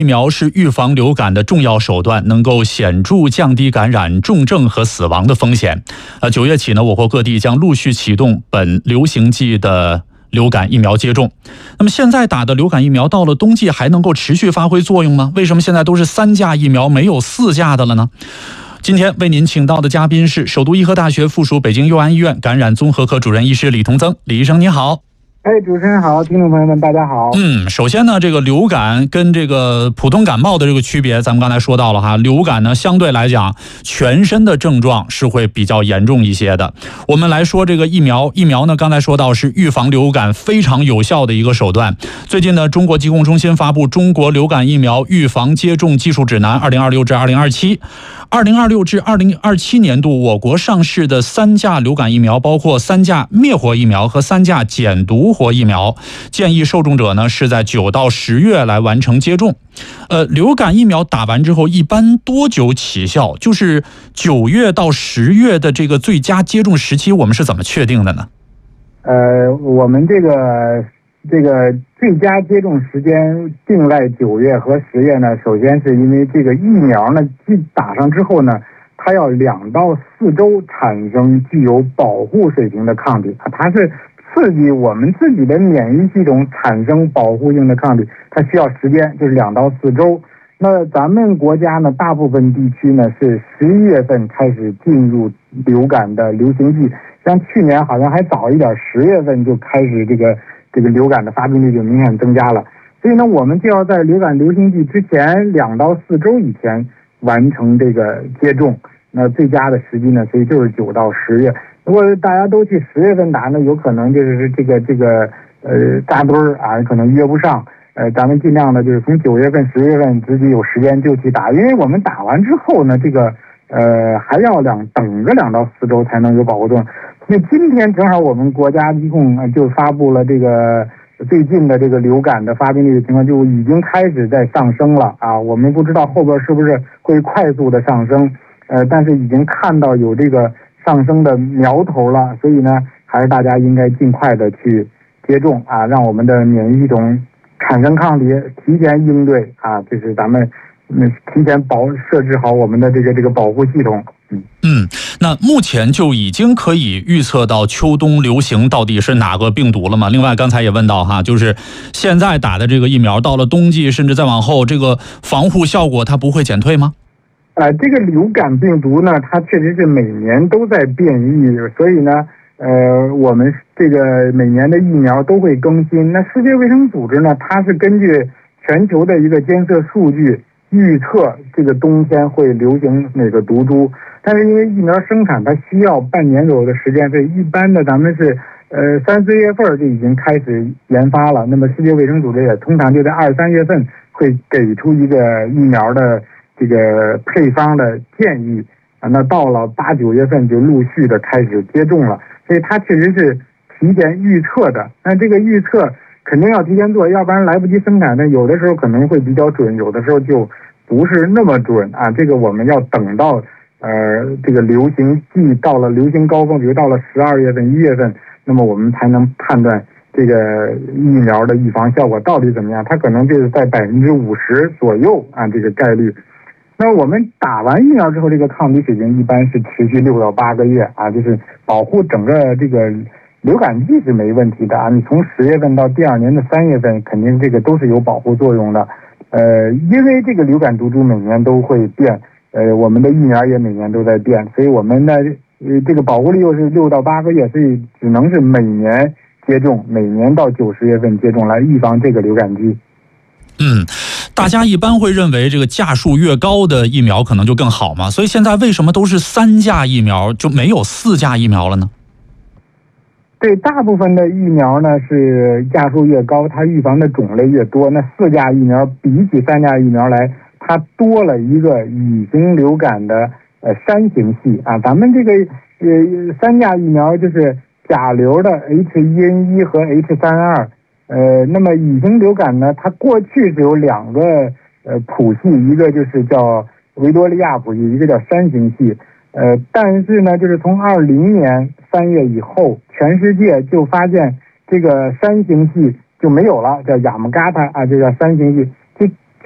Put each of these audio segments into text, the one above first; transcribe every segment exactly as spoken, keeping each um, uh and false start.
疫苗是预防流感的重要手段，能够显著降低感染、重症和死亡的风险。呃，九月起呢，我国各地将陆续启动本流行季的流感疫苗接种。那么现在打的流感疫苗到了冬季还能够持续发挥作用吗？为什么现在都是三价疫苗，没有四价的了呢？今天为您请到的嘉宾是首都医科大学附属北京佑安医院感染综合科主任医师李同增。李医生您好。 哎，主持人好，听众朋友们大家好。 嗯，首先呢，这个流感跟这个普通感冒的这个区别，咱们刚才说到了哈。流感呢，相对来讲，全身的症状是会比较严重一些的。我们来说这个疫苗，疫苗呢，刚才说到是预防流感非常有效的一个手段。最近呢，中国疾控中心发布《中国流感疫苗预防接种技术指南（二零二六至二零二七）》。二零二六至二零二七年度，我国上市的三价流感疫苗包括三价灭活疫苗和三价减毒活疫苗，建议受众者呢是在九到十月来完成接种。呃，流感疫苗打完之后，一般多久起效？就是九月到十月的这个最佳接种时期，我们是怎么确定的呢？ 呃，我们这个这个最佳接种时间定在九月和十月呢，首先是因为这个疫苗呢，打上之后呢，它要两到四周产生具有保护水平的抗体，它是刺激我们自己的免疫系统产生保护性的抗体，它需要时间，就是两到四周。那咱们国家呢，大部分地区呢是十一月份开始进入流感的流行季，像去年好像还早一点，十月份就开始这个这个流感的发病率就明显增加了。所以呢，我们就要在流感流行季之前两到四周以前完成这个接种。那最佳的时机呢，所以就是九到十月。如果大家都去十月份打呢，有可能就是这个这个呃扎堆儿啊，可能约不上。呃，咱们尽量的就是从九月份、十月份自己有时间就去打，因为我们打完之后呢，这个呃还要两等个两到四周才能有保护作用。那今天正好我们国家疾控就发布了这个最近的这个流感的发病率的情况，就已经开始在上升了啊。我们不知道后边是不是会快速的上升，呃，但是已经看到有这个上升的苗头了，所以呢，还是大家应该尽快的去接种啊，让我们的免疫系统产生抗体，提前应对啊，就是咱们嗯提前保设置好我们的这个这个保护系统。嗯嗯，那目前就已经可以预测到秋冬流行到底是哪个病毒了吗？另外刚才也问到哈，就是现在打的这个疫苗到了冬季甚至再往后，这个防护效果它不会减退吗？ 呃，这个流感病毒呢，它确实是每年都在变异，所以呢，呃，我们这个每年的疫苗都会更新。那世界卫生组织呢，它是根据全球的一个监测数据预测这个冬天会流行哪个毒株，但是因为疫苗生产它需要半年左右的时间，所以一般的咱们是呃三四月份就已经开始研发了。那么世界卫生组织也通常就在二三月份会给出一个疫苗的这个配方的建议啊，那到了八九月份就陆续的开始接种了，所以它确实是提前预测的。那这个预测肯定要提前做，要不然来不及生产的，有的时候可能会比较准，有的时候就不是那么准啊。这个我们要等到呃这个流行季到了流行高峰，比如到了十二月份、一月份，那么我们才能判断这个疫苗的预防效果到底怎么样。它可能就是在百分之五十左右啊，这个概率。那我们打完疫苗之后，这个抗体水平一般是持续六到八个月啊，就是保护整个这个流感季是没问题的啊。你从十月份到第二年的三月份，肯定这个都是有保护作用的。呃，因为这个流感毒株每年都会变，呃，我们的疫苗也每年都在变，所以我们的呃这个保护力又是六到八个月，所以只能是每年接种，每年到九十月份接种来预防这个流感季。 嗯，大家一般会认为这个价数越高的疫苗可能就更好嘛，所以现在为什么都是三价疫苗就没有四价疫苗了呢？ 对，大部分的疫苗呢是价数越高，它预防的种类越多。那四价疫苗比起三价疫苗来，它多了一个乙型流感的呃三型系啊。咱们这个呃三价疫苗就是甲流的 H 一 N 一 和 H 三 二。呃，那么乙型流感呢，它过去是有两个呃谱系，一个就是叫维多利亚谱系，一个叫三型系。呃，但是呢，就是从二零年三月以后，全世界就发现这个三型系就没有了，叫雅姆嘎塔啊，就叫三型系，就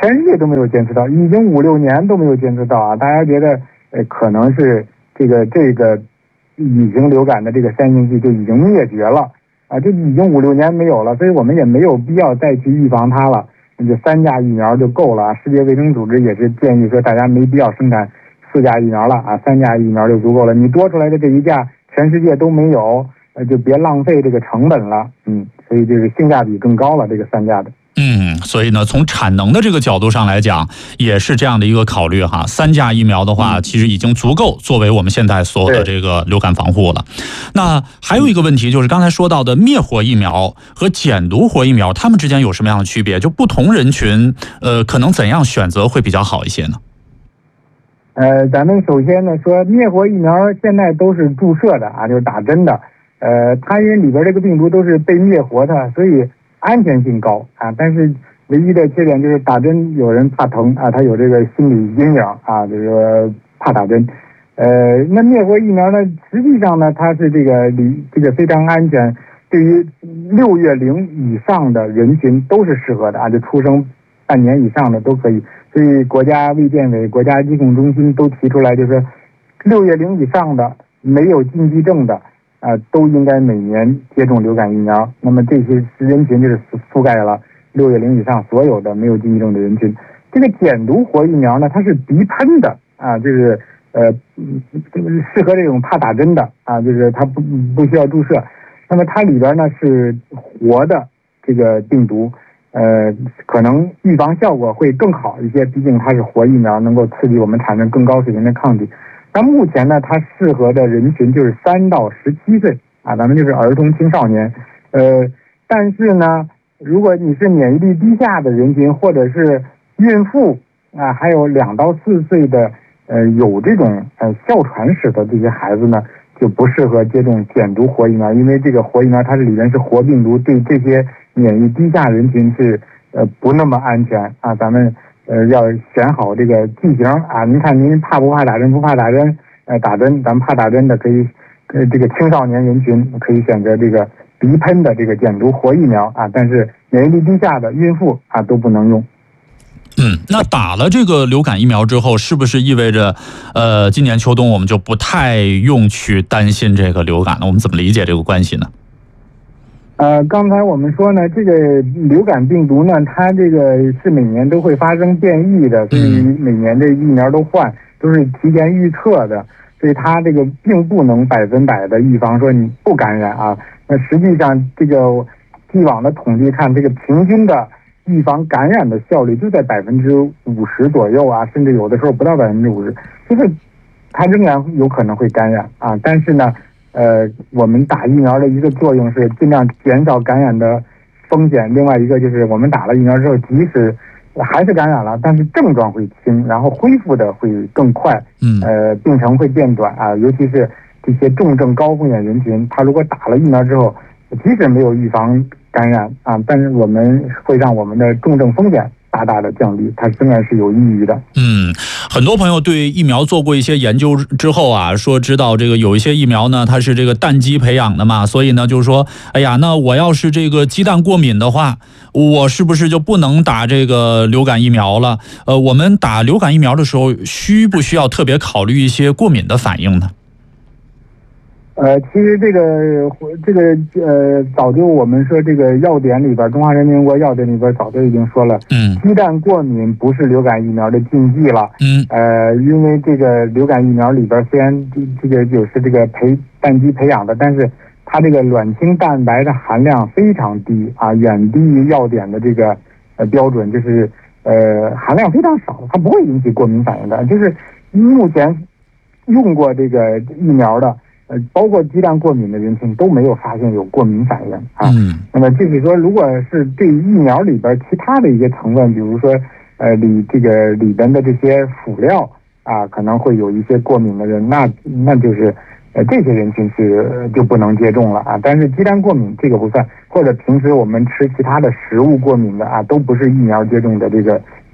全世界都没有监测到，已经五六年都没有监测到啊！大家觉得呃可能是这个这个乙型流感的这个三星系就已经灭绝了啊，就已经五六年没有了，所以我们也没有必要再去预防它了，那就三价疫苗就够了。世界卫生组织也是建议说，大家没必要生产四价疫苗了啊，三价疫苗就足够了。你多出来的这一价，全世界都没有，呃，就别浪费这个成本了，嗯，所以这个性价比更高了，这个三价的。 嗯，所以呢，从产能的这个角度上来讲，也是这样的一个考虑哈。三价疫苗的话，其实已经足够作为我们现在所有的这个流感防护了。那还有一个问题就是刚才说到的灭活疫苗和减毒活疫苗，它们之间有什么样的区别？就不同人群，呃，可能怎样选择会比较好一些呢？ 呃，咱们首先呢说，灭活疫苗现在都是注射的啊，就是打针的。呃，它因为里边这个病毒都是被灭活的，所以安全性高啊，但是唯一的缺点就是打针有人怕疼啊，他有这个心理阴影啊，就是说怕打针。呃，那灭活疫苗呢，实际上呢，它是这个里这个非常安全，对于六月龄以上的人群都是适合的啊，就出生半年以上的都可以。所以国家卫健委、国家疾控中心都提出来，就是六月龄以上的没有禁忌症的。啊、呃，都应该每年接种流感疫苗。那么这些人群就是覆盖了六月龄以上所有的没有禁忌症的人群。这个减毒活疫苗呢，它是鼻喷的啊，就是呃，适合这种怕打针的啊，就是它不不需要注射。那么它里边呢是活的这个病毒，呃，可能预防效果会更好一些，毕竟它是活疫苗，能够刺激我们产生更高水平的抗体。那目前呢，它适合的人群就是三到十七岁啊，咱们就是儿童青少年。呃，但是呢，如果你是免疫力低下的人群，或者是孕妇啊，还有两到四岁的呃有这种呃哮喘史的这些孩子呢，就不适合接种减毒活疫苗，因为这个活疫苗它是里面是活病毒，对这些免疫低下人群是呃不那么安全啊，咱们。呃，要选好这个剂型啊！您看您怕不怕打针？不怕打针？呃，打针，咱们怕打针的可以，呃，这个青少年人群可以选择这个鼻喷的这个减毒活疫苗啊，但是免疫力低下的孕妇啊都不能用。 嗯，那打了这个流感疫苗之后，是不是意味着，呃，今年秋冬我们就不太用去担心这个流感了？我们怎么理解这个关系呢？ 呃，刚才我们说呢，这个流感病毒呢，它这个是每年都会发生变异的，所以每年这疫苗都换，都是提前预测的，所以它这个并不能百分百的预防说你不感染啊。那实际上这个既往的统计看，这个平均的预防感染的效率就在百分之五十左右啊，甚至有的时候不到百分之五十，就是它仍然有可能会感染啊，但是呢。呃，我们打疫苗的一个作用是尽量减少感染的风险。另外一个就是我们打了疫苗之后，即使还是感染了，但是症状会轻，然后恢复的会更快， 嗯， 呃，病程会变短啊。尤其是这些重症高风险人群，他如果打了疫苗之后，即使没有预防感染啊，但是我们会让我们的重症风险大大的降低，它仍然是有益于的。 嗯，很多朋友对疫苗做过一些研究之后啊，说知道这个有一些疫苗呢，它是这个蛋鸡培养的嘛，所以呢，就是说，哎呀，那我要是这个鸡蛋过敏的话，我是不是就不能打这个流感疫苗了？呃，我们打流感疫苗的时候，需不需要特别考虑一些过敏的反应呢？ 呃，其实这个这个呃，早就我们说这个药典里边，《中华人民共和国药典》里边早就已经说了， 嗯， 鸡蛋过敏不是流感疫苗的禁忌了， 嗯， 呃，因为这个流感疫苗里边虽然这个有是这个培蛋鸡培养的，但是它这个卵清蛋白的含量非常低啊，远低于药典的这个呃标准，就是呃含量非常少，它不会引起过敏反应的，就是目前用过这个疫苗的。呃，包括鸡蛋过敏的人群都没有发现有过敏反应啊。 嗯， 那么就是说，如果是对疫苗里边其他的一些成分，比如说呃里这个里边的这些辅料啊，可能会有一些过敏的人，那那就是呃这些人群是就不能接种了啊。但是鸡蛋过敏这个不算，或者平时我们吃其他的食物过敏的啊，都不是疫苗接种的这个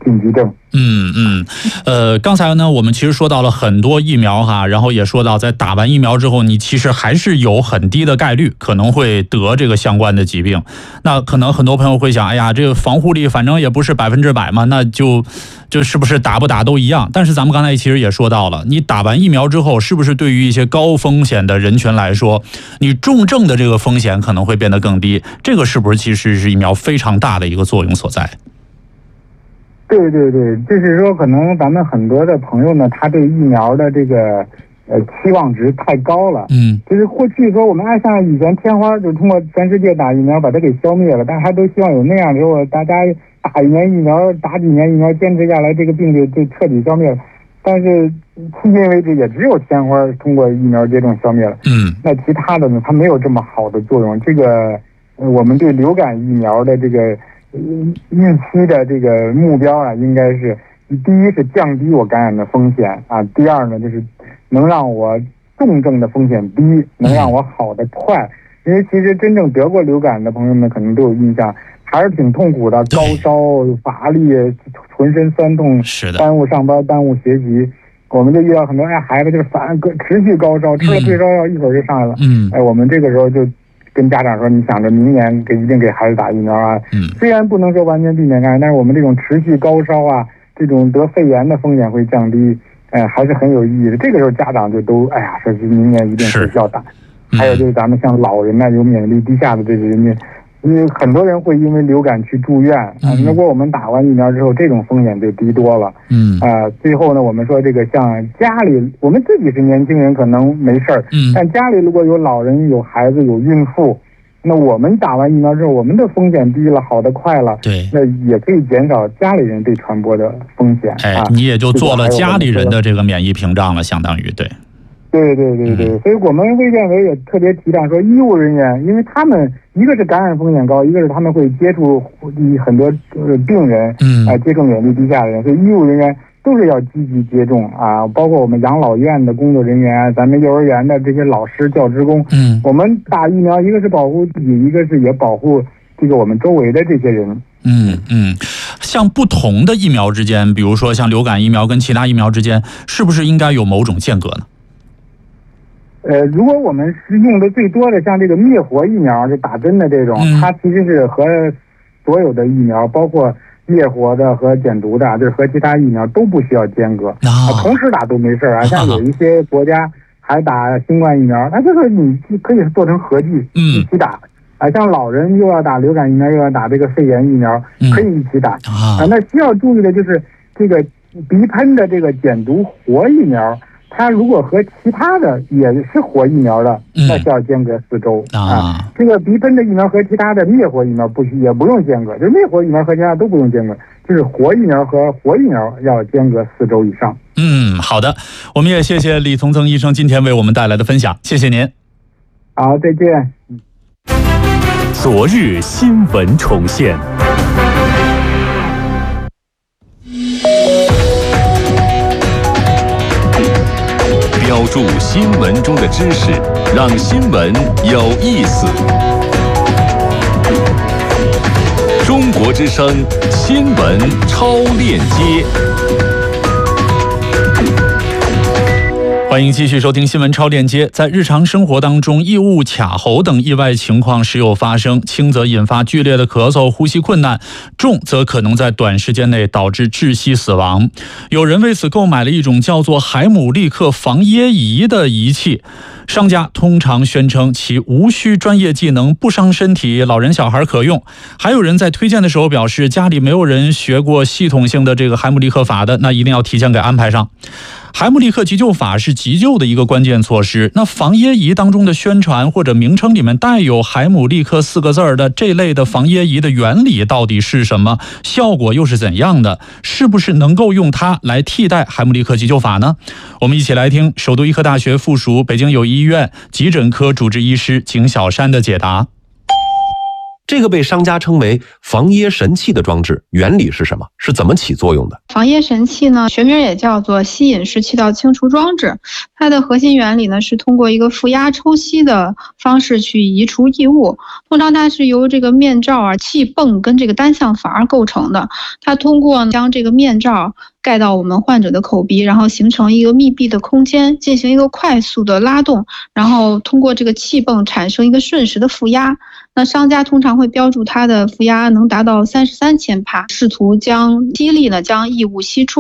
紧急症。 嗯嗯，呃，刚才呢，我们其实说到了很多疫苗哈，然后也说到在打完疫苗之后，你其实还是有很低的概率可能会得这个相关的疾病。那可能很多朋友会想，哎呀，这个防护力反正也不是百分之百嘛，那就就是不是打不打都一样。但是咱们刚才其实也说到了，你打完疫苗之后，是不是对于一些高风险的人群来说，你重症的这个风险可能会变得更低？这个是不是其实是疫苗非常大的一个作用所在？ 对对对，就是说，可能咱们很多的朋友呢，他对疫苗的这个呃期望值太高了。 嗯， 就是过去说我们爱像以前天花就通过全世界打疫苗把它给消灭了，但是还都希望有那样之后大家打一年疫苗，打几年疫苗，坚持下来，这个病就就彻底消灭了。但是迄今为止，也只有天花通过疫苗接种消灭了。 嗯， 那其他的呢，它没有这么好的作用。这个呃我们对流感疫苗的这个。预期的这个目标啊，应该是第一是降低我感染的风险啊，第二呢就是能让我重症的风险低，能让我好的快。因为其实真正得过流感的朋友们可能都有印象，还是挺痛苦的，高烧、乏力、浑身酸痛，耽误上班、耽误学习。我们就遇到很多哎孩子就是反持续高烧，吃了退烧药一会儿就上来了。嗯，哎，我们这个时候就跟家长说，你想着明年给一定给孩子打疫苗啊。嗯，虽然不能说完全避免感染，但是我们这种持续高烧啊，这种得肺炎的风险会降低，哎，还是很有意义的。这个时候家长就都哎呀，说是明年一定是要打。嗯、还有就是咱们像老人呢，有免疫力低下的这些人家，因为很多人会因为流感去住院啊、嗯。如果我们打完疫苗之后，这种风险就低多了。嗯啊、呃，最后呢，我们说这个像家里，我们自己是年轻人可能没事儿，嗯，但家里如果有老人、有孩子、有孕妇，那我们打完疫苗之后，我们的风险低了，好的快了，对，那也可以减少家里人被传播的风险。 哎，啊、你也就做了家里人的这个免疫屏障了，相当于对。 对对对对，所以我们卫健委也特别提倡说，医务人员，因为他们一个是感染风险高，一个是他们会接触很多病人，嗯，啊、呃，接触免疫力低下的人，所以医务人员都是要积极接种啊，包括我们养老院的工作人员，咱们幼儿园的这些老师、教职工，嗯，我们打疫苗，一个是保护自己，一个是也保护这个我们周围的这些人。 嗯嗯，像不同的疫苗之间，比如说像流感疫苗跟其他疫苗之间，是不是应该有某种间隔呢？ 呃，如果我们是用的最多的，像这个灭活疫苗，就打针的这种，嗯、它其实是和所有的疫苗，包括灭活的和减毒的，就是和其他疫苗都不需要间隔，啊、同时打都没事啊。像有一些国家还打新冠疫苗，那这个你可以做成合剂，嗯，一起打。啊，像老人又要打流感疫苗，又要打这个肺炎疫苗，可以一起打。嗯、啊，那需要注意的就是这个鼻喷的这个减毒活疫苗。它如果和其他的也是活疫苗的，那需要间隔四周、嗯、啊。这个鼻喷的疫苗和其他的灭活疫苗不需也不用间隔，就是灭活疫苗和其他都不用间隔，就是活疫苗和活疫苗要间隔四周以上。 嗯，好的，我们也谢谢李从曾医生今天为我们带来的分享，谢谢您。 好，再见。 昨日新闻重现。标注新闻中的知识，让新闻有意思。中国之声新闻超链接， 欢迎继续收听新闻超链接。在日常生活当中，异物卡喉等意外情况时有发生，轻则引发剧烈的咳嗽、呼吸困难，重则可能在短时间内导致窒息死亡。有人为此购买了一种叫做海姆立克防噎仪的仪器，商家通常宣称其无需专业技能，不伤身体，老人小孩可用。还有人在推荐的时候表示，家里没有人学过系统性的这个海姆立克法的，那一定要提前给安排上。海姆立克急救法是急救的一个关键措施，那防噎仪当中的宣传或者名称里面带有海姆立克四个字的这类的防噎仪的原理到底是什么，效果又是怎样的，是不是能够用它来替代海姆立克急救法呢？我们一起来听首都医科大学附属北京友谊医院急诊科主治医师景小山的解答。 这个被商家称为防噎神器的装置原理是什么？是怎么起作用的？ 防噎神器呢，学名也叫做吸引式气道清除装置。它的核心原理呢是通过一个负压抽吸的方式去移除异物。通常它是由这个面罩啊、气泵跟这个单向阀构成的。它通过将这个面罩盖到我们患者的口鼻，然后形成一个密闭的空间，进行一个快速的拉动，然后通过这个气泵产生一个瞬时的负压。那商家通常会标注它的负压能达到三十三千帕，试图将激励呢将异物吸出。